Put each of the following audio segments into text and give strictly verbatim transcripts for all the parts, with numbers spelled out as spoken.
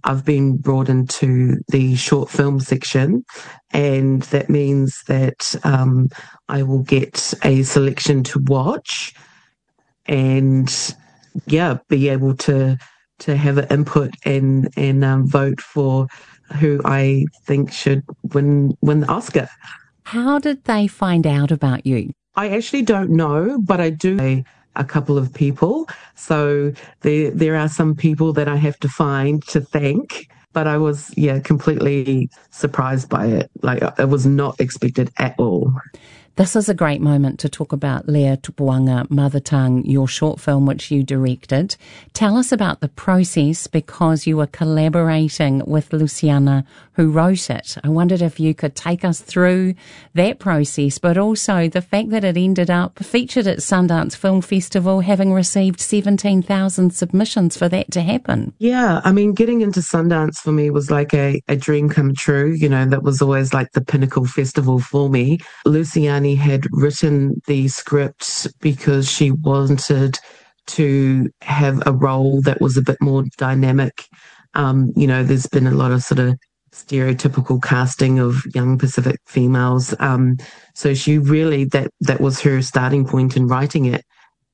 I've been brought into the short film section, and that means that um, I will get a selection to watch and, yeah, be able to to have an input and and um, vote for who I think should win win the Oscar. How did they find out about you? I actually don't know, but I do know a couple of people. So there there are some people that I have to find to thank. But I was, yeah, completely surprised by it. Like, it was not expected at all. This is a great moment to talk about Lea Tupuanga, Mother Tongue, your short film which you directed. Tell us about the process, because you were collaborating with Luciana, who wrote it. I wondered if you could take us through that process, but also the fact that it ended up featured at Sundance Film Festival, having received seventeen thousand submissions for that to happen. Yeah, I mean, getting into Sundance for me was like a, a dream come true. You know, that was always like the pinnacle festival for me. Luciana had written the script because she wanted to have a role that was a bit more dynamic. Um, you know, there's been a lot of sort of stereotypical casting of young Pacific females. Um, so she really, that, that was her starting point in writing it.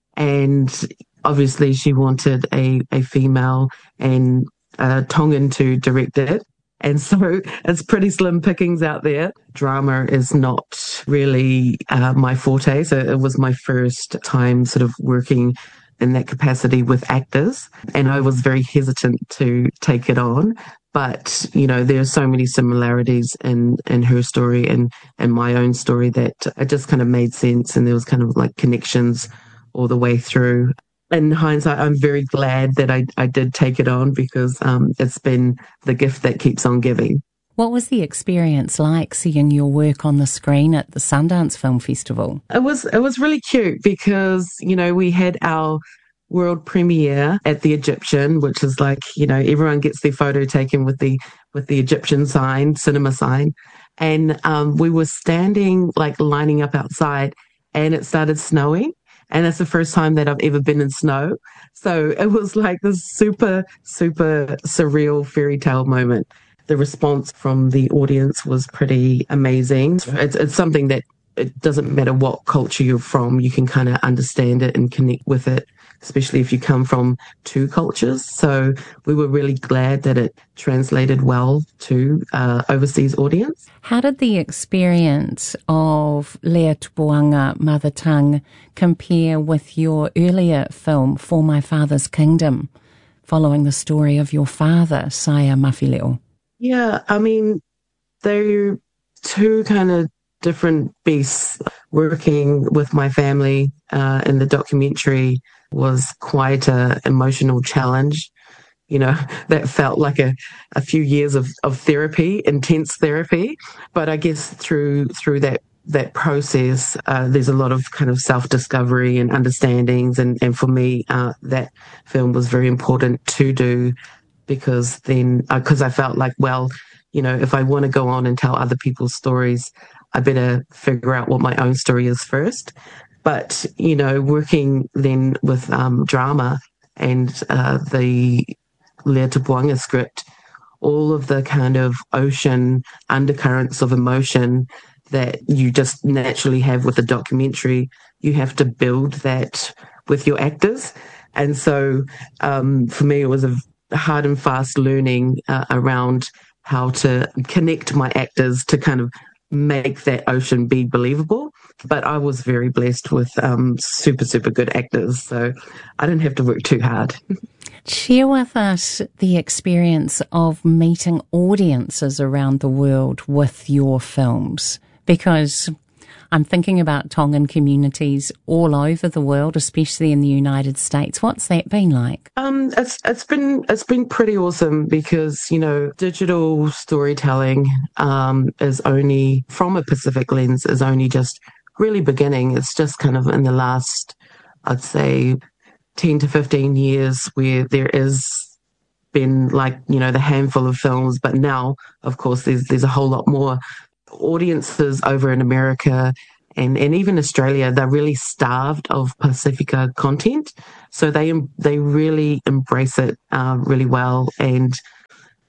And obviously she wanted a, a female and uh, Tongan to direct it. And so it's pretty slim pickings out there. Drama is not really uh, my forte. So it was my first time sort of working in that capacity with actors. And I was very hesitant to take it on. But, you know, there are so many similarities in, in her story and, and my own story that it just kind of made sense. And there was kind of like connections all the way through. In hindsight, I'm very glad that I, I did take it on, because um, it's been the gift that keeps on giving. What was the experience like seeing your work on the screen at the Sundance Film Festival? It was it was really cute because, you know, we had our world premiere at the Egyptian, which is like, you know, everyone gets their photo taken with the with the Egyptian sign, cinema sign. And um, we were standing, like lining up outside, and it started snowing. And it's the first time that I've ever been in snow. So it was like this super, super surreal fairy tale moment. The response from the audience was pretty amazing. It's, it's something that it doesn't matter what culture you're from, you can kind of understand it and connect with it, especially if you come from two cultures. So we were really glad that it translated well to uh, overseas audience. How did the experience of Lea Tupuanga, Mother Tongue, compare with your earlier film, For My Father's Kingdom, following the story of your father, Saya Mafileo? Yeah, I mean, they're two kind of different beasts. Working with my family uh, in the documentary was quite an emotional challenge. You know, that felt like a, a few years of, of therapy, intense therapy. But I guess through through that that process, uh, there's a lot of kind of self-discovery and understandings. And, and for me, uh, that film was very important to do, because then, because uh, I felt like, well, you know, if I want to go on and tell other people's stories, I better figure out what my own story is first. But, you know, working then with um, drama and uh, the Lea Tupuanga script, all of the kind of ocean undercurrents of emotion that you just naturally have with a documentary, you have to build that with your actors. And so um, for me, it was a hard and fast learning uh, around how to connect my actors to kind of make that ocean be believable. But I was very blessed with um, super, super good actors, so I didn't have to work too hard. Share with us the experience of meeting audiences around the world with your films, because I'm thinking about Tongan communities all over the world, especially in the United States. What's that been like? Um, it's it's been it's been pretty awesome, because, you know, digital storytelling um, is only, from a Pacific lens, is only just really beginning. It's just kind of in the last, I'd say, ten to fifteen years where there is been, like, you know, the handful of films, but now, of course, there's there's a whole lot more. Audiences over in America and, and even Australia, they're really starved of Pacifica content. So they they really embrace it uh, really well. And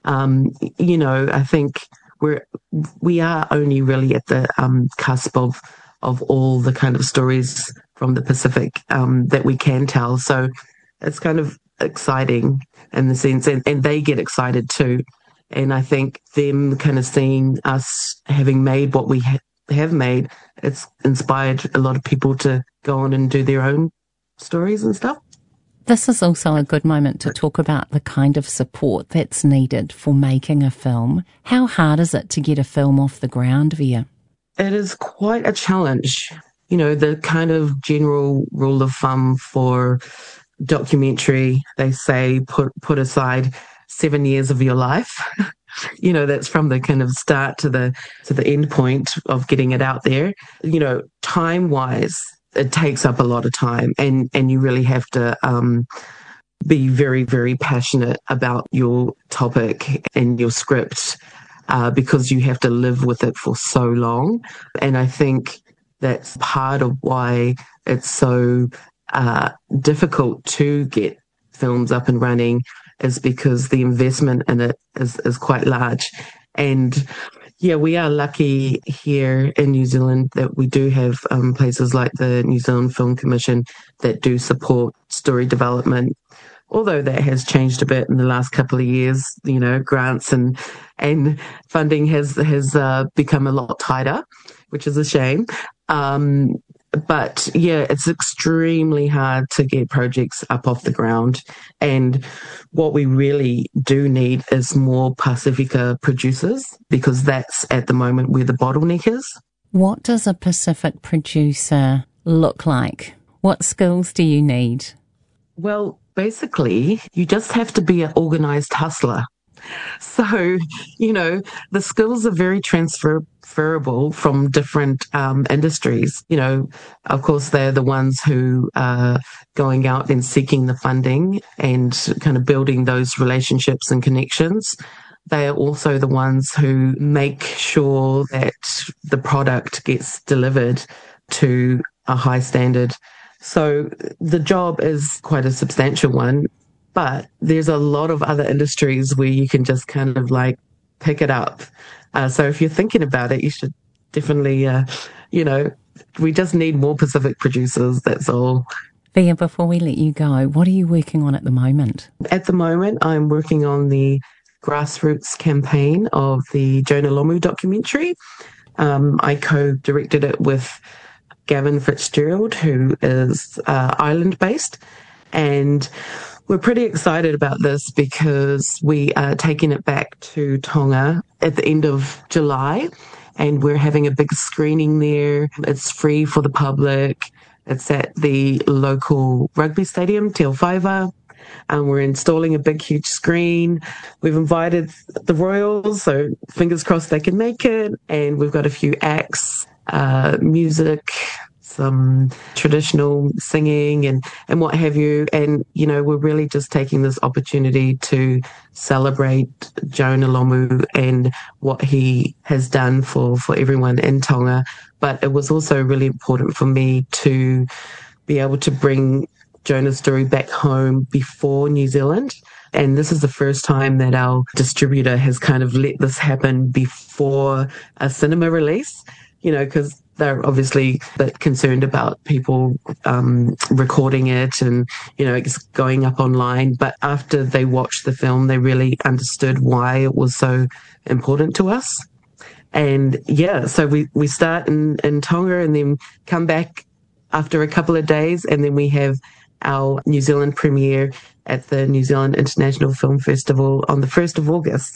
Um, you know, I think we're we are only really at the um, cusp of of all the kind of stories from the Pacific um, that we can tell. So it's kind of exciting in the sense, and, and they get excited too. And I think them kind of seeing us having made what we ha- have made, it's inspired a lot of people to go on and do their own stories and stuff. This is also a good moment to talk about the kind of support that's needed for making a film. How hard is it to get a film off the ground, Via? It is quite a challenge. You know, the kind of general rule of thumb for documentary, they say put put aside seven years of your life. You know, that's from the kind of start to the to the end point of getting it out there. You know, time wise, it takes up a lot of time, and and you really have to um, be very, very passionate about your topic and your script uh, because you have to live with it for so long. And I think that's part of why it's so uh, difficult to get films up and running, is because the investment in it is, is quite large. And yeah, we are lucky here in New Zealand that we do have um, places like the New Zealand Film Commission that do support story development. Although that has changed a bit in the last couple of years, you know, grants and and funding has has uh, become a lot tighter, which is a shame. Um, but yeah, it's extremely hard to get projects up off the ground. And what we really do need is more Pacifica producers, because that's at the moment where the bottleneck is. What does a Pacific producer look like? What skills do you need? Well, basically, you just have to be an organised hustler. So, you know, the skills are very transferable from different um, industries. You know, of course, they're the ones who are going out and seeking the funding and kind of building those relationships and connections. They are also the ones who make sure that the product gets delivered to a high standard. So the job is quite a substantial one, but there's a lot of other industries where you can just kind of like pick it up. Uh, so if you're thinking about it, you should definitely, uh, you know, we just need more Pacific producers, that's all. Via, before we let you go, what are you working on at the moment? At the moment, I'm working on the grassroots campaign of the Jonah Lomu documentary. Um, I co-directed it with Gavin Fitzgerald, who is uh, island-based, and we're pretty excited about this because we are taking it back to Tonga at the end of July, and we're having a big screening there. It's free for the public. It's at the local rugby stadium, Te Awhaiva. Um, we're installing a big, huge screen. We've invited the Royals, so fingers crossed they can make it. And we've got a few acts, uh, music, some traditional singing and, and what have you. And, you know, we're really just taking this opportunity to celebrate Jonah Lomu and what he has done for, for everyone in Tonga. But it was also really important for me to be able to bring Jonah's story back home before New Zealand. And this is the first time that our distributor has kind of let this happen before a cinema release, you know, because they're obviously a bit concerned about people um, recording it and, you know, it's going up online. But after they watched the film, they really understood why it was so important to us. And yeah, so we, we start in, in Tonga and then come back after a couple of days, and then we have our New Zealand premiere at the New Zealand International Film Festival on the first of August.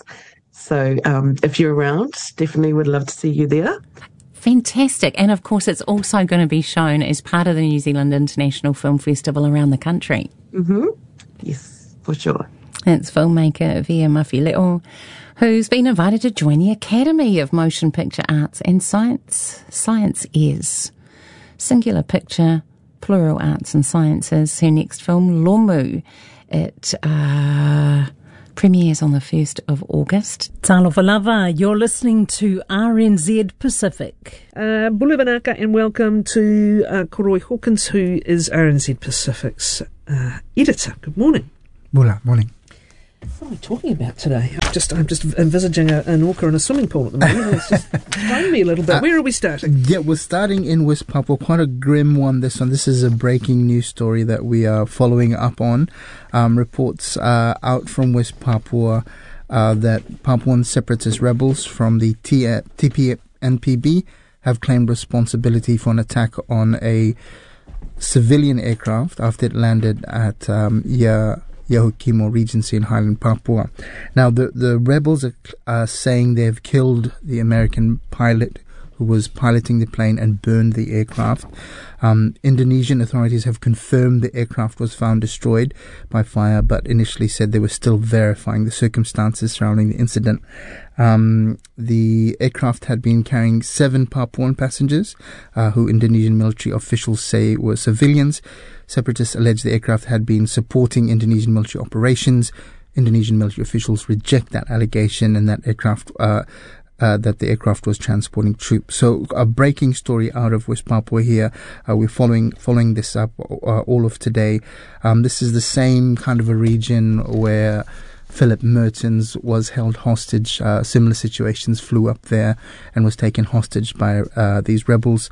So um, if you're around, definitely would love to see you there. Fantastic. And of course, it's also going to be shown as part of the New Zealand International Film Festival around the country. Mm-hmm. Yes, for sure. It's filmmaker Via Mawhileo, who's been invited to join the Academy of Motion Picture Arts and Science. Science is singular picture, plural arts and sciences. Her next film, Lomu, it uh, premieres on the first of August. Talofa lava, you're listening to R N Z Pacific. Uh, Bulu Banaka, and welcome to uh, Koroi Hawkins, who is R N Z Pacific's uh, editor. Good morning. Bula, morning. What are we talking about today? I'm just, I'm just envisaging a, an orca in a swimming pool at the moment. It's just thrown me a little bit. Uh, Where are we starting? Yeah, we're starting in West Papua. Quite a grim one, this one. This is a breaking news story that we are following up on. Um, reports uh, out from West Papua uh, that Papuan separatist rebels from the T P N P B have claimed responsibility for an attack on a civilian aircraft after it landed at um, Ya Yahukimo Regency in Highland, Papua. Now, the, the rebels are uh, saying they've killed the American pilot who was piloting the plane and burned the aircraft. Um, Indonesian authorities have confirmed the aircraft was found destroyed by fire, but initially said they were still verifying the circumstances surrounding the incident. Um, the aircraft had been carrying seven Papuan passengers, uh, who Indonesian military officials say were civilians. Separatists allege the aircraft had been supporting Indonesian military operations. Indonesian military officials reject that allegation, and that aircraft, uh, uh, that the aircraft was transporting troops. So a breaking story out of West Papua here. Uh, we're following following this up uh, all of today. Um, this is the same kind of a region where Philip Mertens was held hostage. Uh, similar situations, flew up there and was taken hostage by uh, these rebels.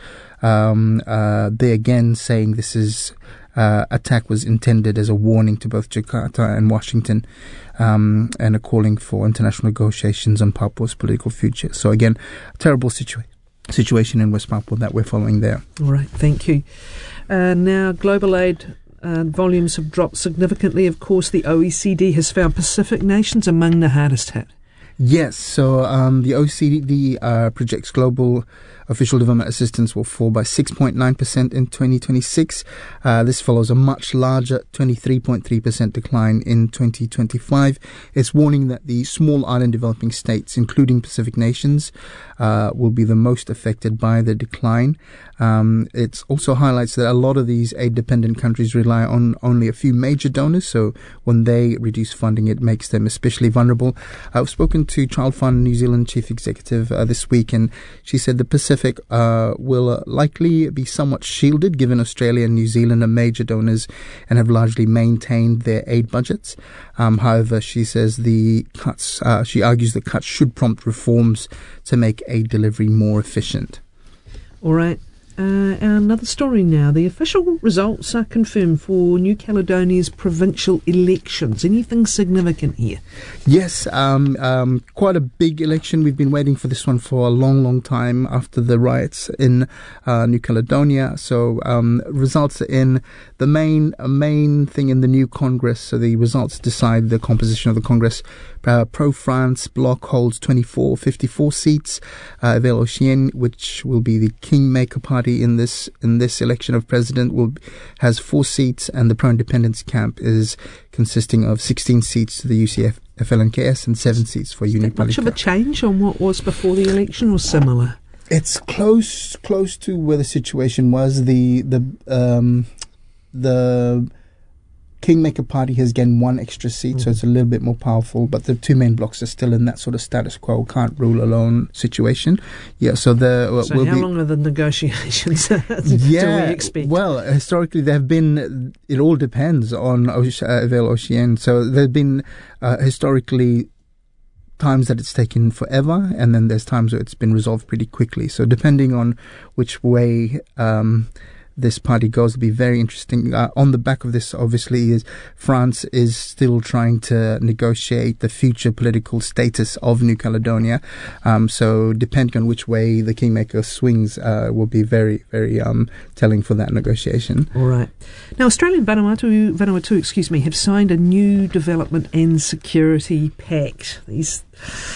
Um, uh, they again saying this is uh, attack was intended as a warning to both Jakarta and Washington, um, and a calling for international negotiations on Papua's political future. So again, a terrible situa- situation in West Papua that we're following there. All right, thank you. Uh, now, global aid Uh, volumes have dropped significantly. Of course, the O E C D has found Pacific nations among the hardest hit. Yes, so um, the O E C D uh, projects global official development assistance will fall by six point nine percent in twenty twenty-six. Uh, this follows a much larger twenty-three point three percent decline in twenty twenty-five. It's warning that the small island developing states, including Pacific nations, uh, will be the most affected by the decline. Um, it also highlights that a lot of these aid-dependent countries rely on only a few major donors, so when they reduce funding, it makes them especially vulnerable. I've spoken to Child Fund New Zealand Chief Executive uh, this week, and she said the Pacific uh, will uh, likely be somewhat shielded, given Australia and New Zealand are major donors and have largely maintained their aid budgets. Um, however, she says the cuts, uh, she argues the cuts should prompt reforms to make aid delivery more efficient. All right. Uh, another story now. The official results are confirmed for New Caledonia's provincial elections. Anything significant here? Yes, um, um, quite a big election. We've been waiting for this one for a long, long time after the riots in uh, New Caledonia. So um, results are in. The main uh, main thing in the new Congress, so the results decide the composition of the Congress. Uh, Pro-France bloc holds twenty-four fifty-four seats. Uh, Vélocien, which will be the Kingmaker Party in this in this election of president, will has four seats, and the Pro-Independence camp is consisting of sixteen seats to the U C F, F L N K S and seven seats for Union Palika. Much of a change on what was before the election, or similar? It's close close to where the situation was. The the um, the Kingmaker Party has gained one extra seat, mm. so it's a little bit more powerful, but the two main blocks are still in that sort of status quo, can't rule alone situation. Yeah, so the uh, so will how be, long are the negotiations? yeah, do we expect? Well, historically there have been. It all depends on uh, Vélocien. So there have been uh, historically times that it's taken forever, and then there's times where it's been resolved pretty quickly. So depending on which way Um, this party goes, will be very interesting. Uh, on the back of this, obviously, is France is still trying to negotiate the future political status of New Caledonia. Um, so depending on which way the Kingmaker swings, uh, will be very, very um, telling for that negotiation. All right. Now, Australia and Vanuatu, Vanuatu, excuse me, have signed a new development and security pact. These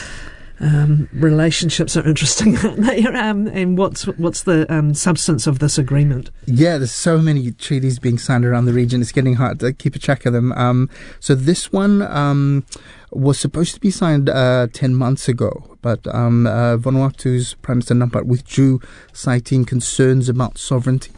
Um, relationships are interesting, aren't they? Um, and what's what's the um, substance of this agreement? Yeah, there's so many treaties being signed around the region. It's getting hard to keep a track of them. Um, so this one um, was supposed to be signed uh, ten months ago, but um, uh, Vanuatu's Prime Minister Nampat withdrew, citing concerns about sovereignty.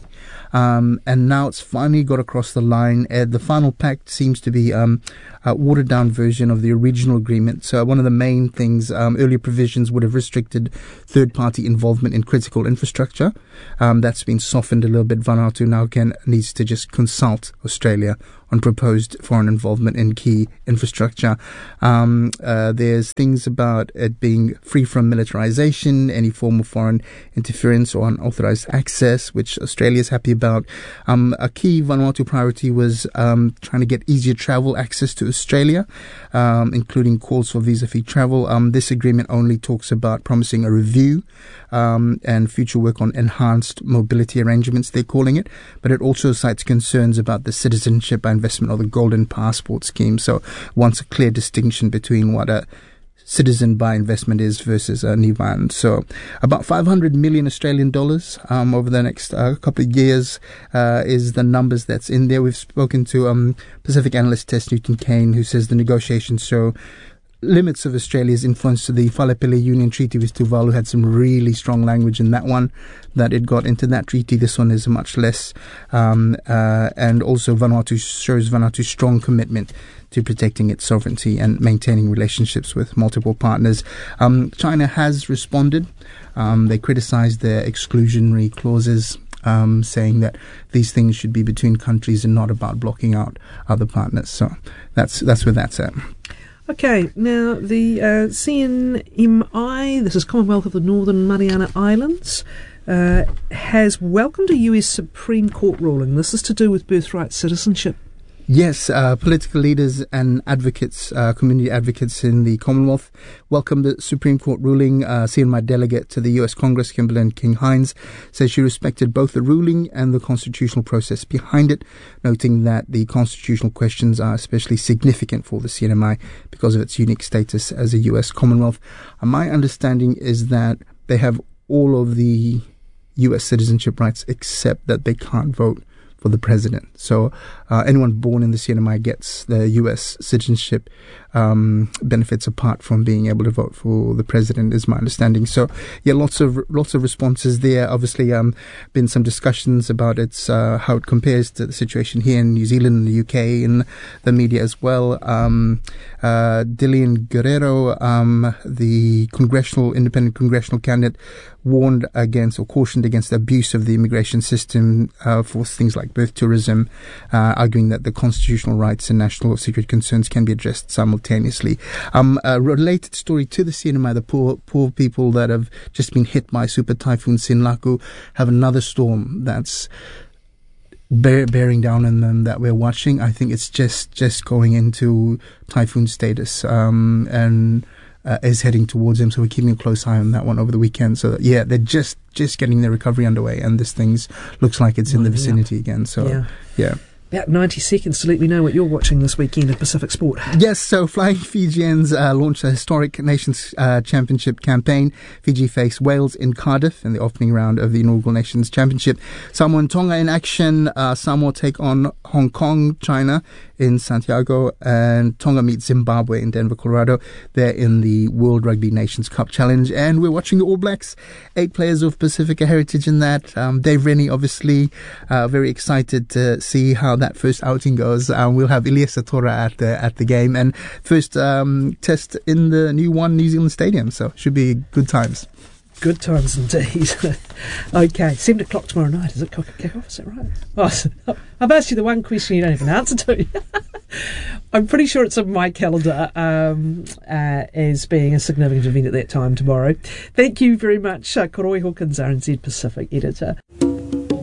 Um, and now it's finally got across the line. Uh, the final pact seems to be um, a watered-down version of the original agreement. So one of the main things, um, earlier provisions would have restricted third-party involvement in critical infrastructure. Um, that's been softened a little bit. Vanuatu now can needs to just consult Australia on proposed foreign involvement in key infrastructure. Um, uh, there's things about it being free from militarization, any form of foreign interference or unauthorized access, which Australia is happy about. Um, a key Vanuatu priority was um, trying to get easier travel access to Australia, um, including calls for visa-free travel. Um, this agreement only talks about promising a review um, and future work on enhanced mobility arrangements, they're calling it, but it also cites concerns about the citizenship and investment or the golden passport scheme. So wants a clear distinction between what a citizen by investment is versus a Nivan. So about five hundred million Australian dollars um, over the next uh, couple of years uh, is the numbers that's in there. We've spoken to um, Pacific analyst Tess Newton Kane, who says the negotiations show limits of Australia's influence to the Whalepili Union Treaty with Tuvalu had some really strong language in that one, that it got into that treaty. This one is much less. Um, uh, and also Vanuatu shows Vanuatu's strong commitment to protecting its sovereignty and maintaining relationships with multiple partners. Um, China has responded. Um, they criticized their exclusionary clauses, um, saying that these things should be between countries and not about blocking out other partners. So that's that's where that's at. Okay, now the uh, C N M I, this is Commonwealth of the Northern Mariana Islands, uh, has welcomed a U S Supreme Court ruling. This is to do with birthright citizenship. Yes, uh, political leaders and advocates, uh, community advocates in the Commonwealth welcomed the Supreme Court ruling. Uh, C N M I delegate to the U S Congress, Kimberlyn King-Hines, says she respected both the ruling and the constitutional process behind it, noting that the constitutional questions are especially significant for the C N M I because of its unique status as a U S Commonwealth. Uh, my understanding is that they have all of the U S citizenship rights except that they can't vote for the president. So uh, anyone born in the C N M I gets the U S citizenship um, benefits apart from being able to vote for the president, is my understanding. So yeah, lots of lots of responses there. Obviously, um, been some discussions about its uh, how it compares to the situation here in New Zealand and the U K in the media as well. Um, uh, Dillian Guerrero, um, the congressional independent congressional candidate, warned against or cautioned against the abuse of the immigration system uh, for things like birth tourism, uh, arguing that the constitutional rights and national security concerns can be addressed simultaneously. Um, a related story to the C N M I, the poor poor people that have just been hit by Super Typhoon Sinlaku have another storm that's bear, bearing down on them that we're watching. I think it's just, just going into typhoon status um, and Uh, is heading towards them, so we're keeping a close eye on that one over the weekend. So yeah, they're just just getting their recovery underway, and this thing looks like it's in the vicinity up. again. So yeah. yeah. About ninety seconds to let me know what you're watching this weekend at Pacific Sport. Yes, so Flying Fijians uh, launched a historic Nations uh, Championship campaign. Fiji face Wales in Cardiff in the opening round of the inaugural Nations Championship. Samoa and Tonga in action. Uh, Samoa take on Hong Kong, China in Santiago, and Tonga meet Zimbabwe in Denver, Colorado. They're in the World Rugby Nations Cup Challenge, and we're watching the All Blacks. Eight players of Pacifica heritage in that. Um, Dave Rennie, obviously, uh, very excited to see how that first outing goes. Um, we'll have Ilias Satora at the at the game, and first um, test in the new One New Zealand Stadium, so should be good times. Good times indeed. Okay, seven o'clock tomorrow night. Is it kick off? Is that right? Oh, I've asked you the one question you don't have an answer to. I'm pretty sure it's on my calendar um, uh, as being a significant event at that time tomorrow. Thank you very much, uh, Koroi Hawkins, R N Z Pacific editor.